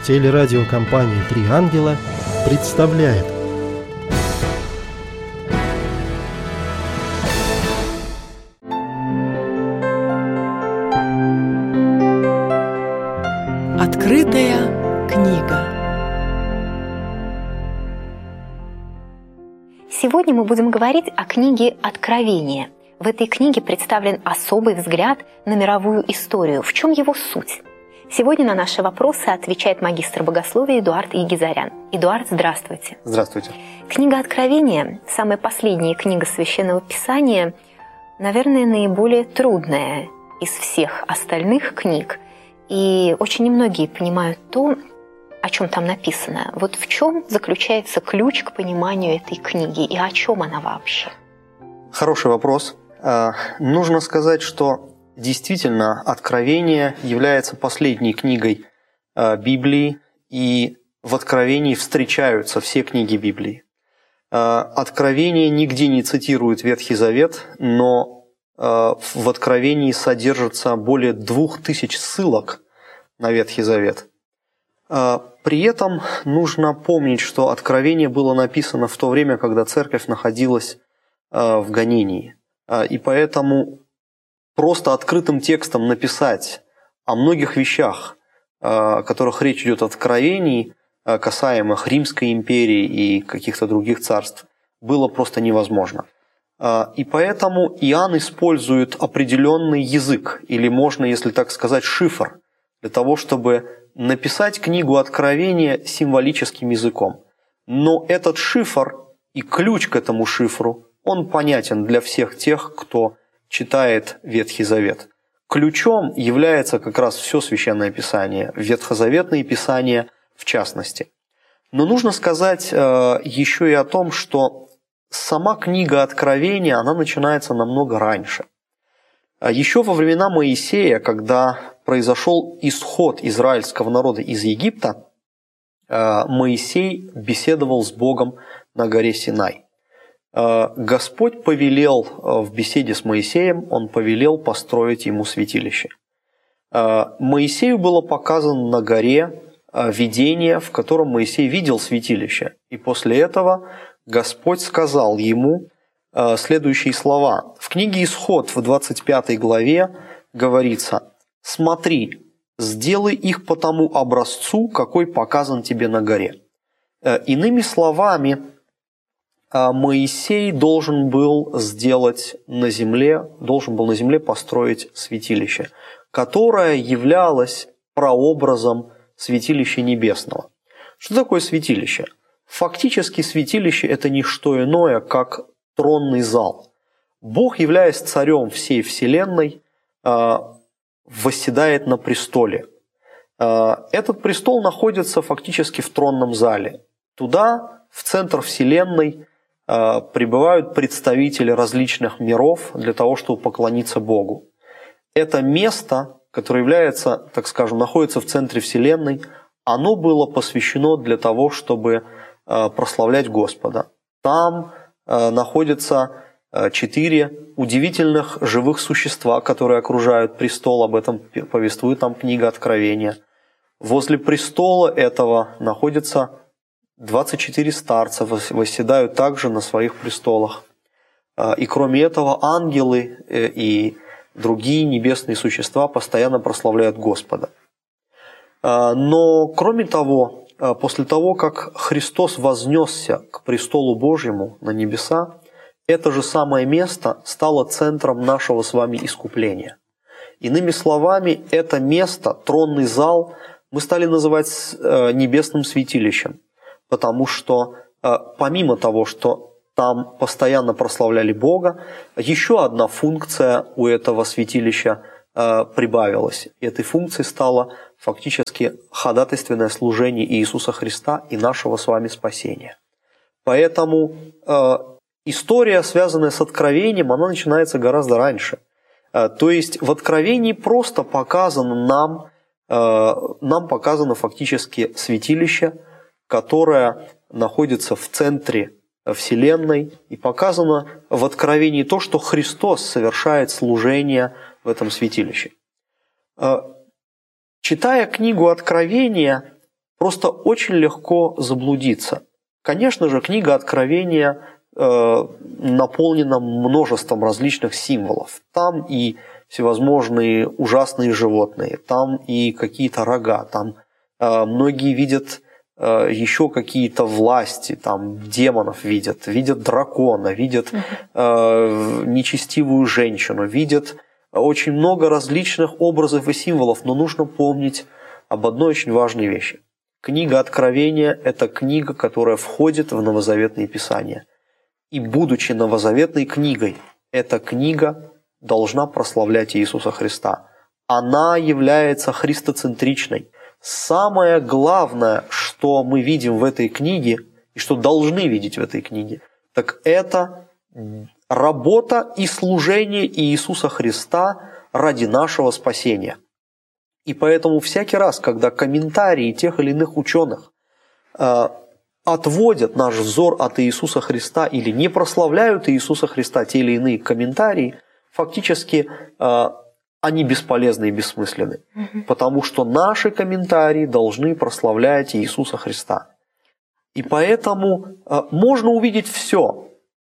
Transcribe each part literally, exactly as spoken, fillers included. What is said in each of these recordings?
Телерадиокомпания «Три ангела» представляет. Открытая книга. Сегодня мы будем говорить о книге «Откровение». В этой книге представлен особый взгляд на мировую историю. В чем его суть? Сегодня на наши вопросы отвечает магистр богословия Эдуард Егизарян. Эдуард, здравствуйте. Здравствуйте. Книга «Откровение», самая последняя книга Священного Писания, наверное, наиболее трудная из всех остальных книг. И очень немногие понимают то, о чем там написано. Вот в чем заключается ключ к пониманию этой книги и о чем она вообще? Хороший вопрос. Нужно сказать, что действительно Откровение является последней книгой Библии, и в Откровении встречаются все книги Библии. Откровение нигде не цитирует Ветхий Завет, но в Откровении содержится более двух тысяч ссылок на Ветхий Завет. При этом нужно помнить, что Откровение было написано в то время, когда церковь находилась в гонении. И поэтому просто открытым текстом написать о многих вещах, о которых речь идет в Откровении, касаемых Римской империи и каких-то других царств, было просто невозможно. И поэтому Иоанн использует определенный язык, или можно, если так сказать, шифр, для того, чтобы написать книгу Откровения символическим языком. Но этот шифр и ключ к этому шифру, он понятен для всех тех, кто читает Ветхий Завет. Ключом является как раз все Священное Писание, Ветхозаветные Писания в частности. Но нужно сказать э, еще и о том, что сама книга Откровения, она начинается намного раньше. Еще во времена Моисея, когда произошел исход израильского народа из Египта, э, Моисей беседовал с Богом на горе Синай. Господь повелел в беседе с Моисеем, Он повелел построить ему святилище. Моисею было показано на горе видение, в котором Моисей видел святилище. И после этого Господь сказал ему следующие слова. В книге «Исход» в двадцать пятой главе говорится: «Смотри, сделай их по тому образцу, какой показан тебе на горе». Иными словами, Моисей должен был сделать на земле, должен был на земле построить святилище, которое являлось прообразом святилища небесного. Что такое святилище? Фактически святилище – это не что иное, как тронный зал. Бог, являясь царем всей вселенной, восседает на престоле. Этот престол находится фактически в тронном зале. Туда, в центр вселенной, прибывают представители различных миров для того, чтобы поклониться Богу. Это место, которое является, так скажем, находится в центре Вселенной, оно было посвящено для того, чтобы прославлять Господа. Там находятся четыре удивительных живых существа, которые окружают престол, об этом повествует нам книга Откровения. Возле престола этого находится двадцать четыре старца, восседают также на своих престолах. И кроме этого, ангелы и другие небесные существа постоянно прославляют Господа. Но кроме того, после того, как Христос вознесся к престолу Божьему на небеса, это же самое место стало центром нашего с вами искупления. Иными словами, это место, тронный зал, мы стали называть небесным святилищем. Потому что помимо того, что там постоянно прославляли Бога, еще одна функция у этого святилища прибавилась. И этой функцией стало фактически ходатайственное служение Иисуса Христа и нашего с вами спасения. Поэтому история, связанная с Откровением, она начинается гораздо раньше. То есть в Откровении просто показано нам, нам показано фактически святилище, которая находится в центре Вселенной, и показано в Откровении то, что Христос совершает служение в этом святилище. Читая книгу Откровения, просто очень легко заблудиться. Конечно же, книга Откровения э, наполнена множеством различных символов. Там и всевозможные ужасные животные, там и какие-то рога, там э, многие видят э, еще какие-то власти, там демонов видят, видят дракона, видят э, нечестивую женщину, видят очень много различных образов и символов, но нужно помнить об одной очень важной вещи. Книга Откровения – это книга, которая входит в новозаветные писания. И будучи новозаветной книгой, эта книга должна прославлять Иисуса Христа. Она является христоцентричной. Самое главное, что мы видим в этой книге, и что должны видеть в этой книге, так это работа и служение Иисуса Христа ради нашего спасения. И поэтому всякий раз, когда комментарии тех или иных ученых э, отводят наш взор от Иисуса Христа или не прославляют Иисуса Христа, те или иные комментарии, фактически э, они бесполезны и бессмысленны. Mm-hmm. Потому что наши комментарии должны прославлять Иисуса Христа. И поэтому э, можно увидеть все,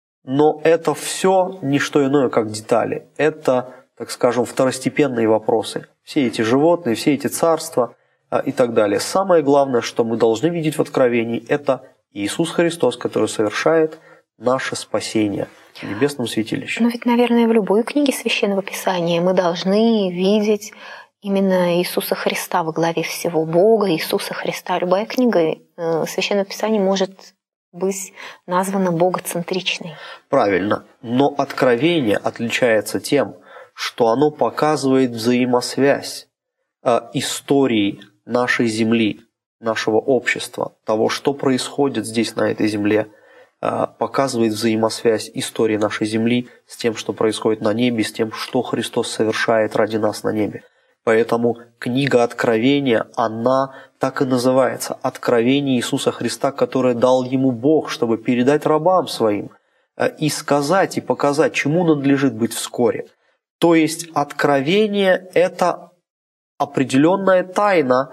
но это все не что иное, как детали. Это, так скажем, второстепенные вопросы. Все эти животные, все эти царства э, и так далее. Самое главное, что мы должны видеть в Откровении, это Иисус Христос, который совершает наше спасение в небесном святилище. Но ведь, наверное, в любой книге Священного Писания мы должны видеть именно Иисуса Христа во главе всего, Бога, Иисуса Христа. Любая книга Священного Писания может быть названа богоцентричной. Правильно. Но Откровение отличается тем, что оно показывает взаимосвязь э, истории нашей земли, нашего общества, того, что происходит здесь, на этой земле, э, показывает взаимосвязь истории нашей земли с тем, что происходит на небе, с тем, что Христос совершает ради нас на небе. Поэтому книга Откровения, она так и называется «Откровение Иисуса Христа, которое дал Ему Бог, чтобы передать рабам Своим э, и сказать, и показать, чему надлежит быть вскоре». То есть откровение – это определенная тайна,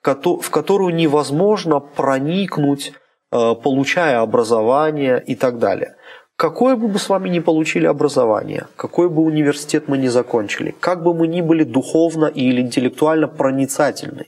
в которую невозможно проникнуть, получая образование и так далее. Какое бы мы с вами ни получили образование, какой бы университет мы ни закончили, как бы мы ни были духовно или интеллектуально проницательны,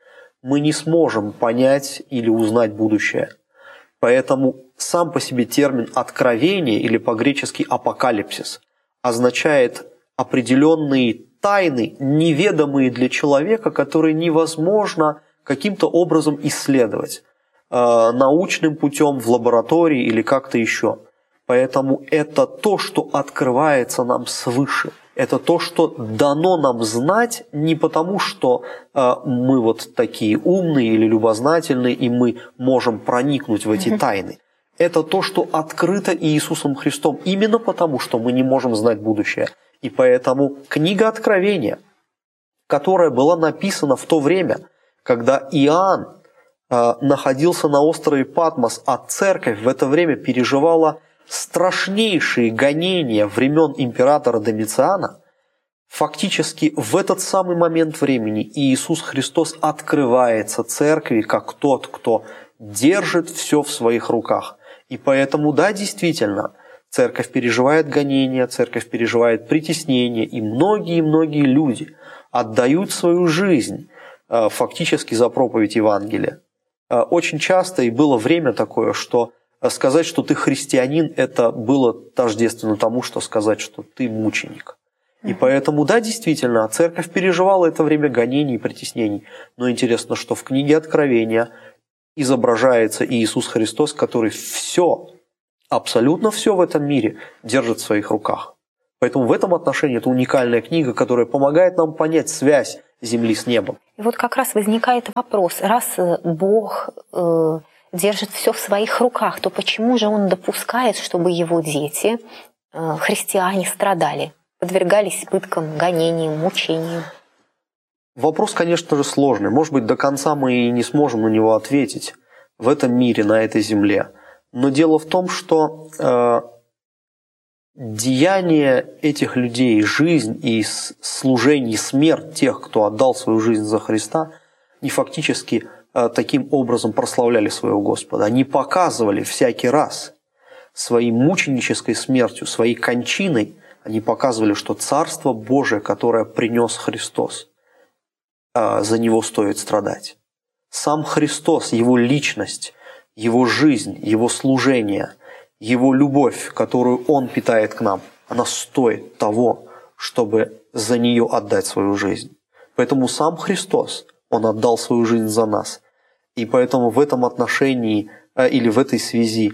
мы не сможем понять или узнать будущее. Поэтому сам по себе термин «откровение» или по-гречески «апокалипсис» означает определенные тайны, неведомые для человека, которые невозможно каким-то образом исследовать э, научным путем в лаборатории или как-то еще. Поэтому это то, что открывается нам свыше. Это то, что дано нам знать не потому, что э, мы вот такие умные или любознательные, и мы можем проникнуть в эти тайны. Это то, что открыто Иисусом Христом, именно потому, что мы не можем знать будущее. И поэтому книга Откровения, которая была написана в то время, когда Иоанн э, находился на острове Патмос, а церковь в это время переживала страшнейшие гонения времен императора Домициана, фактически в этот самый момент времени Иисус Христос открывается церкви как тот, кто держит все в своих руках. И поэтому, да, действительно, церковь переживает гонения, церковь переживает притеснение, и многие-многие люди отдают свою жизнь фактически за проповедь Евангелия. Очень часто, и было время такое, что сказать, что ты христианин, это было тождественно тому, что сказать, что ты мученик. И поэтому, да, действительно, церковь переживала это время гонений и притеснений. Но интересно, что в книге Откровения изображается Иисус Христос, который все, абсолютно все в этом мире держит в своих руках. Поэтому в этом отношении это уникальная книга, которая помогает нам понять связь земли с небом. И вот как раз возникает вопрос, раз Бог э, держит все в своих руках, то почему же Он допускает, чтобы Его дети, э, христиане, страдали, подвергались пыткам, гонениям, мучениям? Вопрос, конечно же, сложный. Может быть, до конца мы и не сможем на него ответить в этом мире, на этой земле. Но дело в том, что э, деяния этих людей, жизнь и служение, и смерть тех, кто отдал свою жизнь за Христа, они фактически таким образом прославляли своего Господа. Они показывали всякий раз своей мученической смертью, своей кончиной, они показывали, что Царство Божие, которое принес Христос, за него стоит страдать. Сам Христос, Его личность, Его жизнь, Его служение, Его любовь, которую Он питает к нам, она стоит того, чтобы за нее отдать свою жизнь. Поэтому сам Христос, Он отдал свою жизнь за нас. И поэтому в этом отношении или в этой связи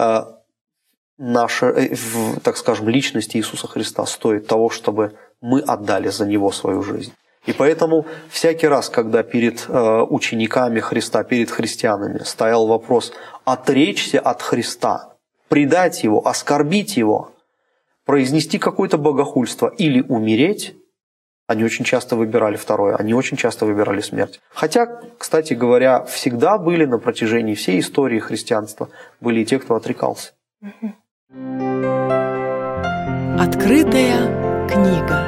наша, так скажем, личность Иисуса Христа стоит того, чтобы мы отдали за Него свою жизнь. И поэтому всякий раз, когда перед учениками Христа, перед христианами стоял вопрос отречься от Христа, предать Его, оскорбить Его, произнести какое-то богохульство или умереть, они очень часто выбирали второе, они очень часто выбирали смерть. Хотя, кстати говоря, всегда были на протяжении всей истории христианства, были и те, кто отрекался. Открытая книга.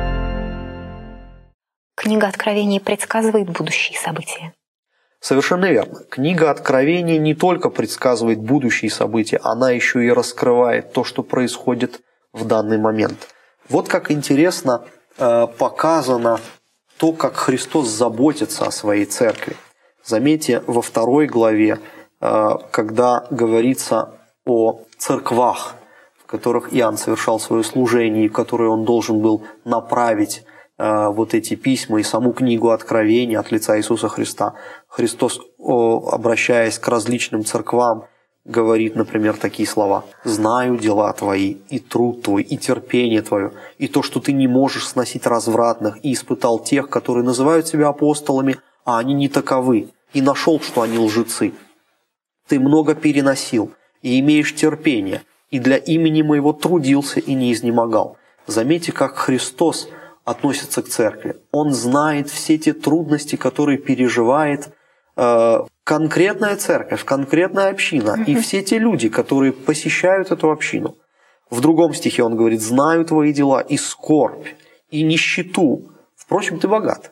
Книга Откровений предсказывает будущие события. Совершенно верно. Книга Откровения не только предсказывает будущие события, она еще и раскрывает то, что происходит в данный момент. Вот как интересно показано то, как Христос заботится о своей церкви. Заметьте, во второй главе, когда говорится о церквах, в которых Иоанн совершал свое служение, и в которые он должен был направить вот эти письма и саму книгу Откровения от лица Иисуса Христа. Христос, обращаясь к различным церквам, говорит, например, такие слова: «Знаю дела твои, и труд твой, и терпение твое, и то, что ты не можешь сносить развратных, и испытал тех, которые называют себя апостолами, а они не таковы, и нашел, что они лжецы. Ты много переносил, и имеешь терпение, и для имени моего трудился и не изнемогал». Заметьте, как Христос относится к церкви. Он знает все те трудности, которые переживает э, конкретная церковь, конкретная община, и все те люди, которые посещают эту общину. В другом стихе он говорит: «Знаю твои дела, и скорбь, и нищету. Впрочем, ты богат.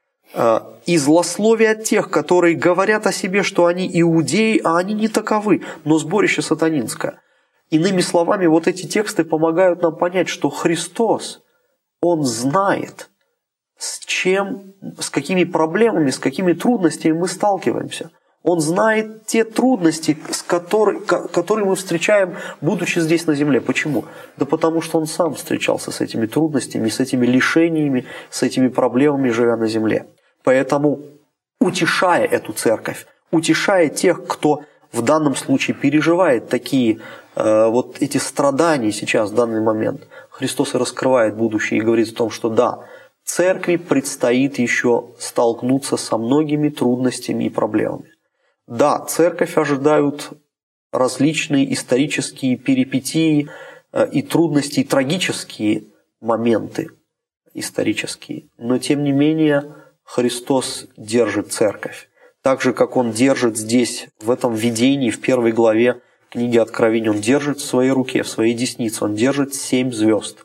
И злословие от тех, которые говорят о себе, что они иудеи, а они не таковы, но сборище сатанинское». Иными словами, вот эти тексты помогают нам понять, что Христос, Он знает, с чем, с какими проблемами, с какими трудностями мы сталкиваемся. Он знает те трудности, с которой, которые мы встречаем, будучи здесь на земле. Почему? Да потому что Он сам встречался с этими трудностями, с этими лишениями, с этими проблемами, живя на земле. Поэтому, утешая эту церковь, утешая тех, кто в данном случае переживает такие э, вот эти страдания сейчас, в данный момент, Христос и раскрывает будущее и говорит о том, что да, церкви предстоит еще столкнуться со многими трудностями и проблемами. Да, церковь ожидают различные исторические перипетии и трудности, и трагические моменты исторические. Но тем не менее Христос держит церковь. Так же, как Он держит здесь, в этом видении, в первой главе книги Откровения, Он держит в своей руке, в своей деснице, Он держит семь звезд.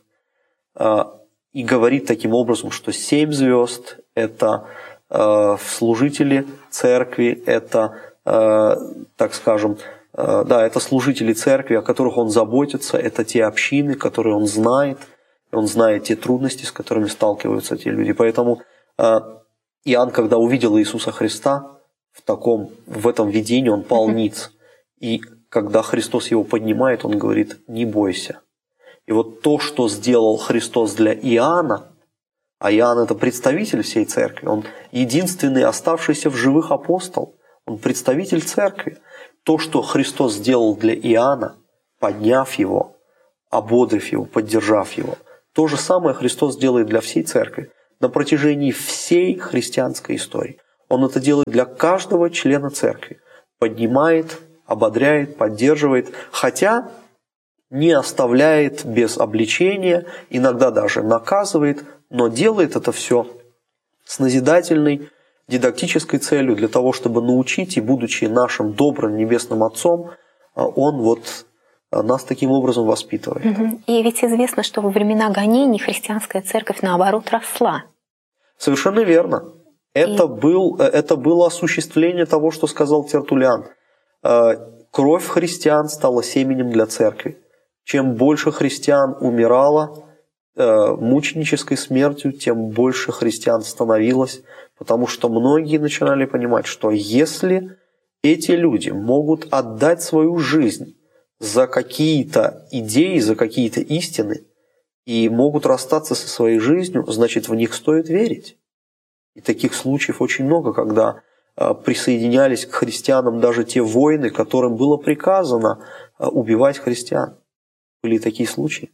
И говорит таким образом, что семь звезд – это служители церкви, это, так скажем, да, это служители церкви, о которых Он заботится, это те общины, которые Он знает, Он знает те трудности, с которыми сталкиваются те люди. Поэтому Иоанн, когда увидел Иисуса Христа в таком, в этом видении, он пал ниц. И когда Христос его поднимает, он говорит: «Не бойся». И вот то, что сделал Христос для Иоанна, а Иоанн – это представитель всей церкви, он единственный оставшийся в живых апостол, он представитель церкви. То, что Христос сделал для Иоанна, подняв его, ободрив его, поддержав его, то же самое Христос делает для всей церкви на протяжении всей христианской истории. Он это делает для каждого члена церкви. Поднимает, ободряет, поддерживает, хотя не оставляет без обличения, иногда даже наказывает, но делает это все с назидательной, дидактической целью, для того, чтобы научить, и будучи нашим добрым небесным Отцом, Он вот нас таким образом воспитывает. И ведь известно, что во времена гонений христианская церковь, наоборот, росла. Совершенно верно. Это, и... был, это было осуществление того, что сказал Тертуллиан. Кровь христиан стала семенем для церкви. Чем больше христиан умирало мученической смертью, тем больше христиан становилось, потому что многие начинали понимать, что если эти люди могут отдать свою жизнь за какие-то идеи, за какие-то истины, и могут расстаться со своей жизнью, значит, в них стоит верить. И таких случаев очень много, когда присоединялись к христианам даже те воины, которым было приказано убивать христиан. Были такие случаи.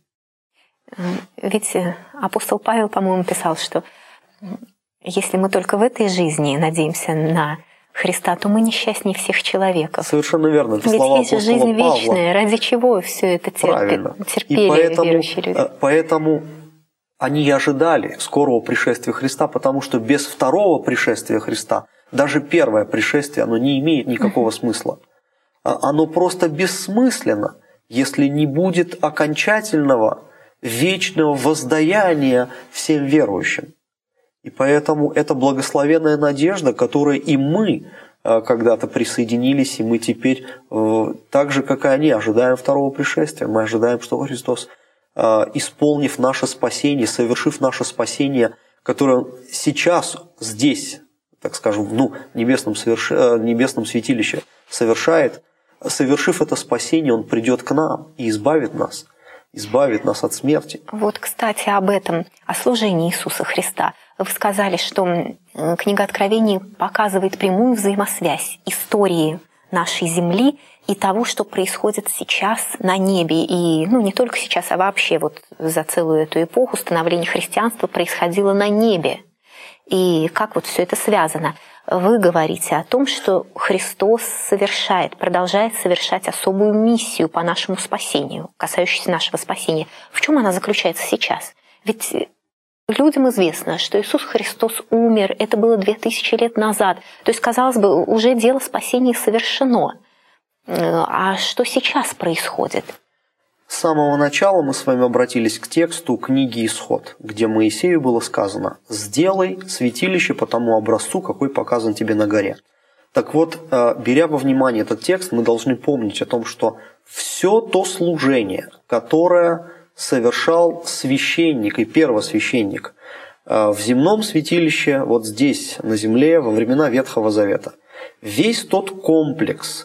Ведь апостол Павел, по-моему, писал, что если мы только в этой жизни надеемся на Христа, то мы несчастнее всех человеков. Совершенно верно. Это Ведь слова есть же жизнь Павла. Вечная, ради чего все это терпи, Правильно. терпели И поэтому, верующие люди. Поэтому они и ожидали скорого пришествия Христа, потому что без второго пришествия Христа даже первое пришествие, оно не имеет никакого смысла. Оно просто бессмысленно, если не будет окончательного, вечного воздаяния всем верующим. И поэтому это благословенная надежда, к которой и мы когда-то присоединились, и мы теперь, так же, как и они, ожидаем второго пришествия. Мы ожидаем, что Христос, исполнив наше спасение, совершив наше спасение, которое сейчас здесь, так скажем, ну, в небесном, соверш... небесном святилище совершает, совершив это спасение, Он придет к нам и избавит нас, избавит нас от смерти. Вот, кстати, об этом, о служении Иисуса Христа. Вы сказали, что книга Откровений показывает прямую взаимосвязь истории нашей Земли и того, что происходит сейчас на небе. И ну, не только сейчас, а вообще вот за целую эту эпоху становление христианства происходило на небе. И как вот все это связано? Вы говорите о том, что Христос совершает, продолжает совершать особую миссию по нашему спасению, касающуюся нашего спасения. В чем она заключается сейчас? Ведь людям известно, что Иисус Христос умер, это было две тысячи лет назад. То есть, казалось бы, уже дело спасения совершено. А что сейчас происходит? С самого начала мы с вами обратились к тексту книги «Исход», где Моисею было сказано: «Сделай святилище по тому образцу, какой показан тебе на горе». Так вот, беря во внимание этот текст, мы должны помнить о том, что все то служение, которое совершал священник и первосвященник в земном святилище, вот здесь, на земле, во времена Ветхого Завета, весь тот комплекс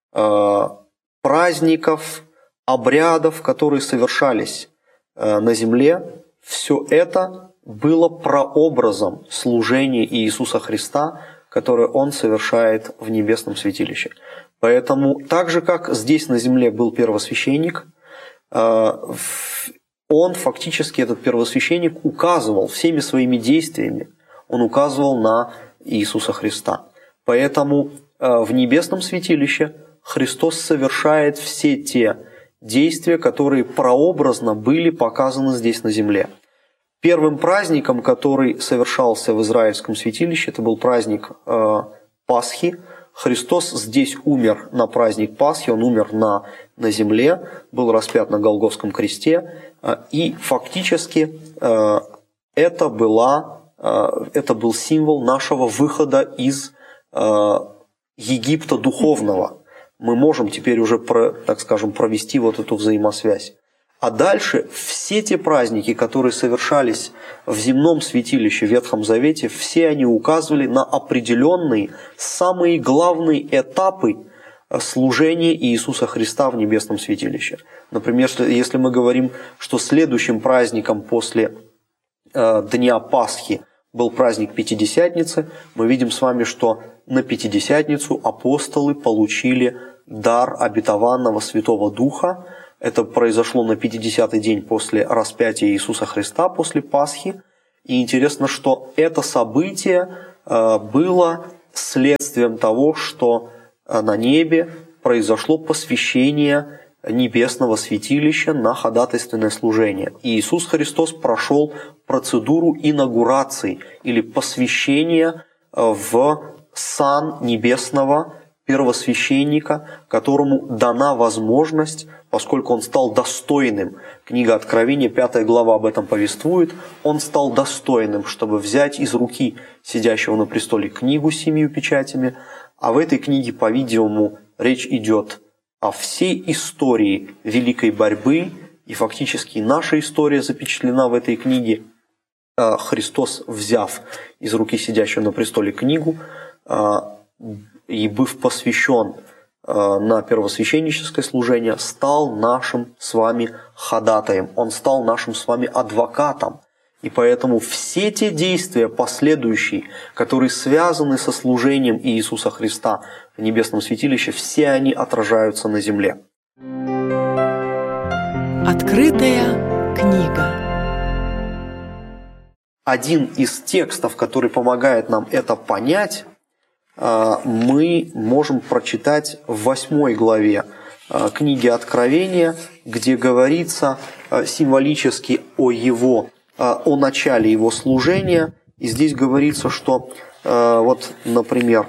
праздников, обрядов, которые совершались на земле, все это было прообразом служения Иисуса Христа, которое Он совершает в небесном святилище. Поэтому, так же, как здесь на земле был первосвященник, он фактически, этот первосвященник, указывал всеми своими действиями, он указывал на Иисуса Христа. Поэтому в небесном святилище Христос совершает все те действия, которые прообразно были показаны здесь на земле. Первым праздником, который совершался в израильском святилище, это был праздник э, Пасхи. Христос здесь умер на праздник Пасхи, Он умер на, на земле, был распят на Голгофском кресте, э, и фактически э, это, была, э, это был символ нашего выхода из э, Египта духовного. Мы можем теперь уже, так скажем, провести вот эту взаимосвязь. А дальше все те праздники, которые совершались в земном святилище в Ветхом Завете, все они указывали на определенные, самые главные этапы служения Иисуса Христа в небесном святилище. Например, если мы говорим, что следующим праздником после Дня Пасхи был праздник Пятидесятницы, мы видим с вами, что на Пятидесятницу апостолы получили дар обетованного Святого Духа. Это произошло на пятидесятый день после распятия Иисуса Христа, после Пасхи. И интересно, что это событие было следствием того, что на небе произошло посвящение небесного святилища на ходатайственное служение. И Иисус Христос прошел процедуру инаугурации или посвящения в сан небесного первосвященника, которому дана возможность, поскольку он стал достойным. Книга Откровения, пятая глава об этом повествует. Он стал достойным, чтобы взять из руки сидящего на престоле книгу с семью печатями. А в этой книге, по-видимому, речь идет о всей истории великой борьбы, и фактически наша история запечатлена в этой книге. Христос, взяв из руки сидящего на престоле книгу, и быв посвящен на первосвященническое служение, стал нашим с вами ходатаем, он стал нашим с вами адвокатом. И поэтому все те действия последующие, которые связаны со служением Иисуса Христа в небесном святилище, все они отражаются на земле. Открытая книга. Один из текстов, который помогает нам это понять, мы можем прочитать в восьмой главе книги Откровения, где говорится символически о его, о начале его служения. И здесь говорится, что, вот, например,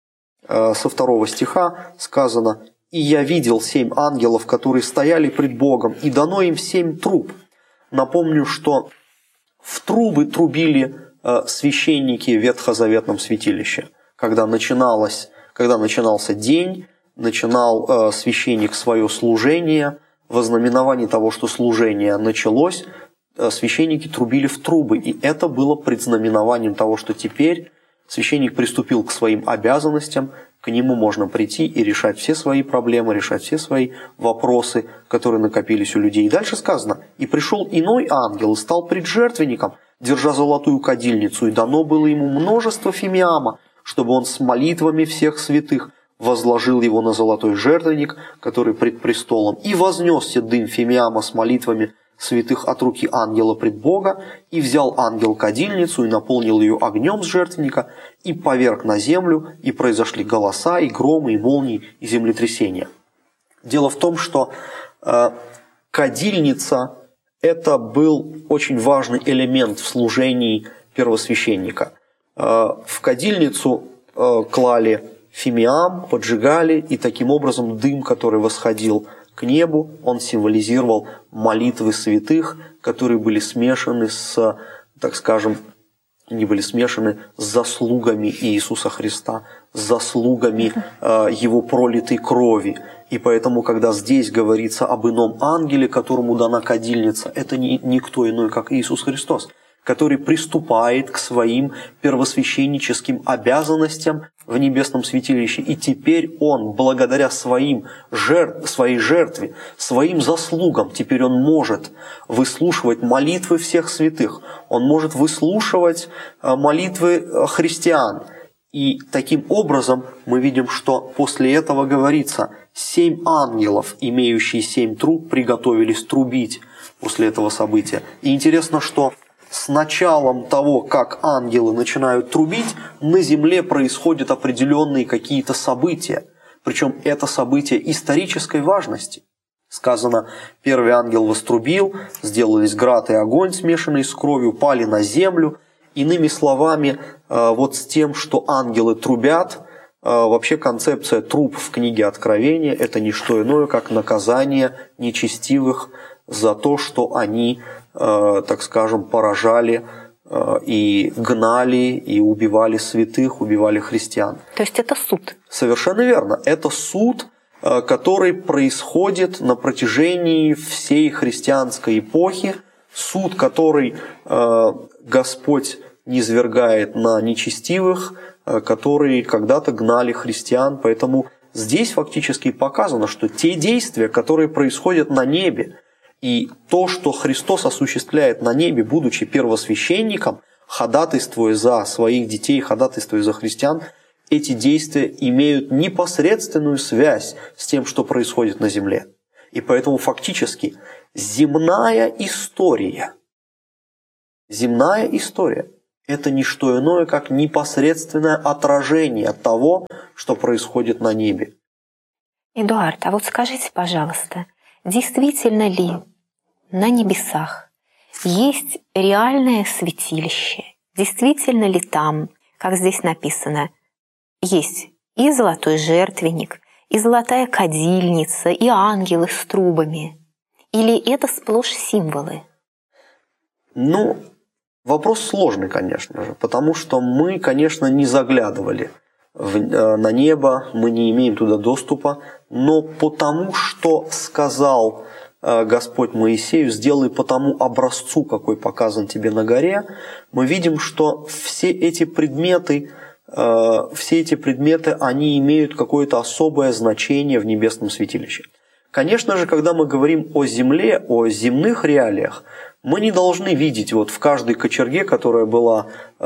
со второго стиха сказано: «И я видел семь ангелов, которые стояли пред Богом, и дано им семь труб». Напомню, что в трубы трубили священники в ветхозаветном святилище. Когда, начиналось, когда начинался день, начинал э, священник свое служение, во знаменовании того, что служение началось, э, священники трубили в трубы. И это было предзнаменованием того, что теперь священник приступил к своим обязанностям, к нему можно прийти и решать все свои проблемы, решать все свои вопросы, которые накопились у людей. И дальше сказано: «И пришел иной ангел и стал пред жертвенником, держа золотую кадильницу, и дано было ему множество фимиама, чтобы он с молитвами всех святых возложил его на золотой жертвенник, который пред престолом, и вознесся дым фимиама с молитвами святых от руки ангела пред Бога, и взял ангел кадильницу, и наполнил ее огнем с жертвенника, и поверг на землю, и произошли голоса, и громы, и молнии, и землетрясения». Дело в том, что э, кадильница – это был очень важный элемент в служении первосвященника. В кадильницу клали фимиам, поджигали, и таким образом дым, который восходил к небу, он символизировал молитвы святых, которые были смешаны с, так скажем, не были смешаны с заслугами Иисуса Христа, с заслугами Его пролитой крови. И поэтому, когда здесь говорится об ином ангеле, которому дана кадильница, это не никто иной, как Иисус Христос, который приступает к своим первосвященническим обязанностям в небесном святилище. И теперь он, благодаря своим жертв, своей жертве, своим заслугам, теперь он может выслушивать молитвы всех святых, он может выслушивать молитвы христиан. И таким образом мы видим, что после этого говорится: семь ангелов, имеющие семь труб, приготовились трубить после этого события. И интересно, что с началом того, как ангелы начинают трубить, на земле происходят определенные какие-то события. Причем это события исторической важности. Сказано: первый ангел вострубил, сделались град и огонь, смешанные с кровью, пали на землю. Иными словами, вот с тем, что ангелы трубят, вообще концепция труб в книге Откровения – это не что иное, как наказание нечестивых за то, что они, так скажем, поражали и гнали, и убивали святых, убивали христиан. То есть это суд? Совершенно верно. Это суд, который происходит на протяжении всей христианской эпохи, суд, который Господь низвергает на нечестивых, которые когда-то гнали христиан. Поэтому здесь фактически показано, что те действия, которые происходят на небе, и то, что Христос осуществляет на небе, будучи первосвященником, ходатайствуя за своих детей, ходатайствуя за христиан, эти действия имеют непосредственную связь с тем, что происходит на земле. И поэтому фактически земная история, земная история – это не что иное, как непосредственное отражение того, что происходит на небе. Эдуард, а вот скажите, пожалуйста, действительно ли на небесах есть реальное святилище? Действительно ли там, как здесь написано, есть и золотой жертвенник, и золотая кадильница, и ангелы с трубами? Или это сплошь символы? Ну, вопрос сложный, конечно же, потому что мы, конечно, не заглядывали в, на небо, мы не имеем туда доступа, но потому что сказал Господь Моисею: сделай по тому образцу, какой показан тебе на горе, мы видим, что все эти предметы, все эти предметы, они имеют какое-то особое значение в небесном святилище. Конечно же, когда мы говорим о земле, о земных реалиях, мы не должны видеть вот в каждой кочерге, которая была э,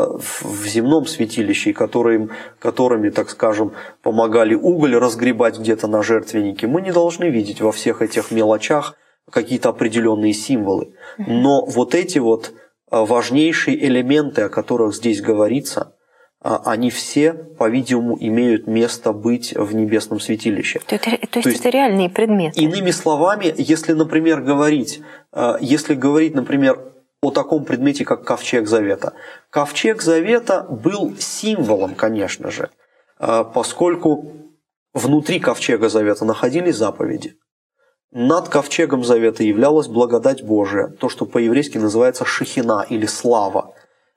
в земном святилище, которым, которыми, так скажем, помогали уголь разгребать где-то на жертвеннике, мы не должны видеть во всех этих мелочах какие-то определенные символы. Но вот эти вот важнейшие элементы, о которых здесь говорится, они все, по-видимому, имеют место быть в небесном святилище. То, это, то, есть, то есть это реальные предметы? Иными словами, если, например, говорить, если говорить, например, о таком предмете, как Ковчег Завета. Ковчег Завета был символом, конечно же, поскольку внутри Ковчега Завета находились заповеди. Над Ковчегом Завета являлась благодать Божия, то, что по-еврейски называется шехина или слава.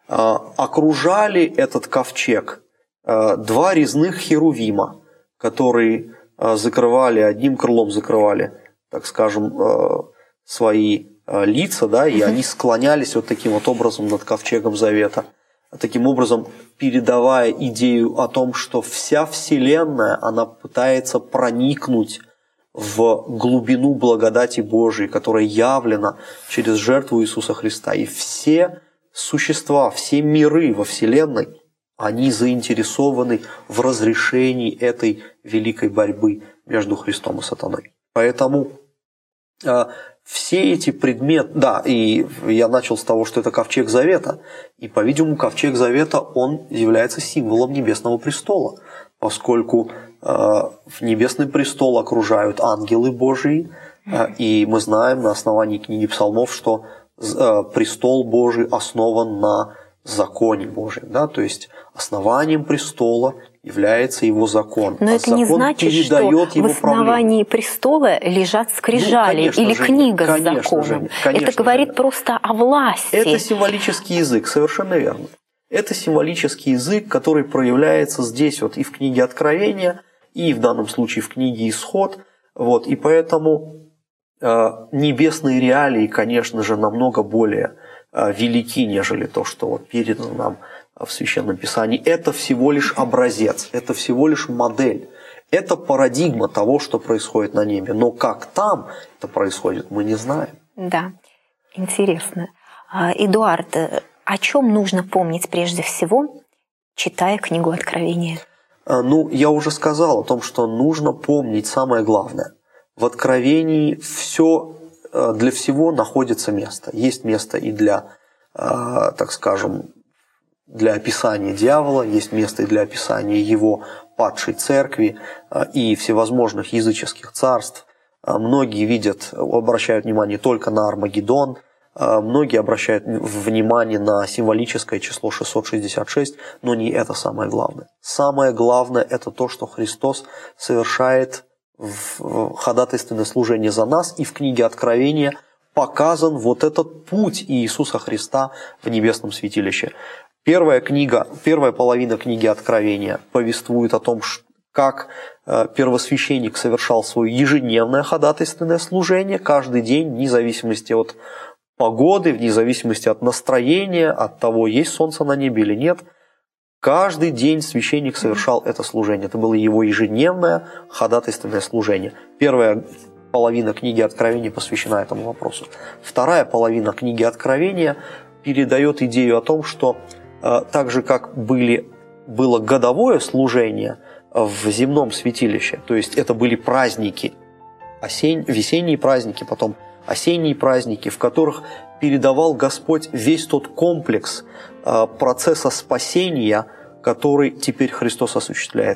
Окружали этот ковчег два резных херувима, которые закрывали, одним крылом закрывали, так скажем, свои лица, да, и они склонялись вот таким вот образом над Ковчегом Завета, таким образом передавая идею о том, что вся Вселенная, она пытается проникнуть в глубину благодати Божией, которая явлена через жертву Иисуса Христа. И все существа, все миры во Вселенной, они заинтересованы в разрешении этой великой борьбы между Христом и сатаной. Поэтому э, все эти предметы, да, и я начал с того, что это Ковчег Завета, и, по-видимому, Ковчег Завета, он является символом Небесного престола, поскольку э, в Небесный престол окружают ангелы Божии, э, и мы знаем на основании книги Псалмов, что престол Божий основан на законе Божьем, да, то есть основанием престола является его закон. Но а это не значит, что в основании престола лежат скрижали, ну, или Женя, книга конечно, с законом. Женя, конечно, это говорит Женя. Просто о власти. Это символический язык, совершенно верно. Это символический язык, который проявляется здесь вот и в книге Откровения, и в данном случае в книге Исход. Вот, и поэтому небесные реалии, конечно же, намного более велики, нежели то, что вот передано нам в Священном Писании. Это всего лишь образец, это всего лишь модель, это парадигма того, что происходит на небе. Но как там это происходит, мы не знаем. Да, интересно. Эдуард, о чем нужно помнить прежде всего, читая книгу Откровения? Ну, я уже сказал о том, что нужно помнить самое главное. В Откровении все, для всего находится место. Есть место и для, так скажем, для описания дьявола, есть место и для описания его падшей церкви и всевозможных языческих царств. Многие видят, обращают внимание только на Армагеддон, многие обращают внимание на символическое число шестьсот шестьдесят шесть, но не это самое главное. Самое главное – это то, что Христос совершает в ходатайственное служение за нас, и в книге Откровения показан вот этот путь Иисуса Христа в небесном святилище. Первая книга, первая половина книги Откровения повествует о том, как первосвященник совершал свое ежедневное ходатайственное служение каждый день, вне зависимости от погоды, вне зависимости от настроения, от того, есть солнце на небе или нет. Каждый день священник совершал это служение. Это было его ежедневное ходатайственное служение. Первая половина книги Откровения посвящена этому вопросу. Вторая половина книги Откровения передает идею о том, что э, так же, как были, было годовое служение в земном святилище, то есть это были праздники, осень, весенние праздники, потом осенние праздники, в которых передавал Господь весь тот комплекс процесса спасения, который теперь Христос осуществляет.